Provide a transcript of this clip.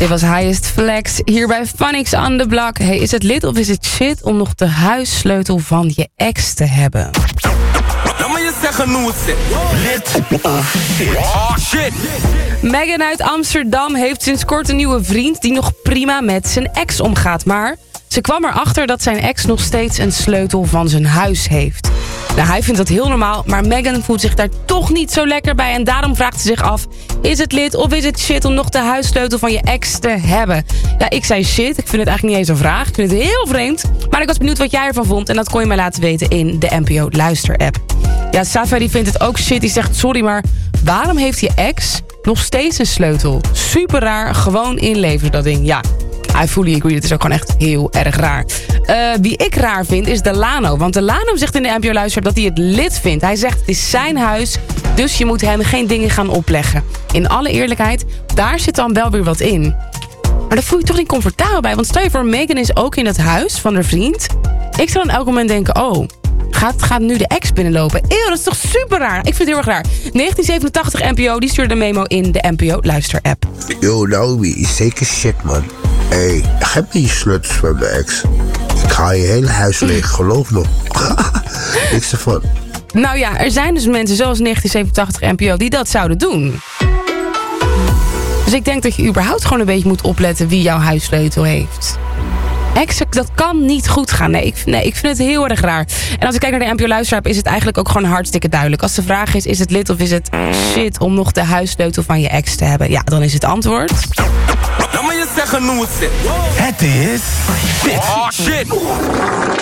Dit was Highest Flex hier bij Phonics on the Block. Hey, is het lid of is het shit om nog de huissleutel van je ex te hebben? Dan moet je zeggen hoe het zit. Lid of shit. Oh shit. Megan uit Amsterdam heeft sinds kort een nieuwe vriend die nog prima met zijn ex omgaat. Maar ze kwam erachter dat zijn ex nog steeds een sleutel van zijn huis heeft. Nou, hij vindt dat heel normaal, maar Megan voelt zich daar toch niet zo lekker bij. En daarom vraagt ze zich af, is het lid of is het shit om nog de huissleutel van je ex te hebben? Ja, ik zei shit. Ik vind het eigenlijk niet eens een vraag. Ik vind het heel vreemd. Maar ik was benieuwd wat jij ervan vond. En dat kon je mij laten weten in de NPO Luister-app. Ja, Safari vindt het ook shit. Die zegt, sorry, maar waarom heeft je ex nog steeds een sleutel? Super raar. Gewoon inleveren dat ding. Ja. I fully agree, het is ook gewoon echt heel erg raar. Wie ik raar vind is Delano. Want Delano zegt in de NPO Luister dat hij het lid vindt. Hij zegt het is zijn huis, dus je moet hem geen dingen gaan opleggen. In alle eerlijkheid, daar zit dan wel weer wat in. Maar daar voel je toch niet comfortabel bij. Want stel je voor, Megan is ook in het huis van haar vriend. Ik zou dan elk moment denken, oh, gaat nu de ex binnenlopen? Eeuw, dat is toch super raar? Ik vind het heel erg raar. 1987 NPO, die stuurde een memo in de NPO Luister-app. Yo, Naomi, is zeker shit, man. Hey, geef me je sleutels van mijn ex. Ik ga je hele huis leeg, geloof nog. Niks ervan. Nou ja, er zijn dus mensen zoals 1987 NPO die dat zouden doen. Dus ik denk dat je überhaupt gewoon een beetje moet opletten wie jouw huissleutel heeft. Exact, dat kan niet goed gaan. Nee, ik vind het heel erg raar. En als ik kijk naar de NPO Luisteraar, is het eigenlijk ook gewoon hartstikke duidelijk. Als de vraag is het lid of is het shit om nog de huissleutel van je ex te hebben? Ja, dan is het antwoord. Dan moet je zeggen hoe het zit. Het is shit. Oh shit.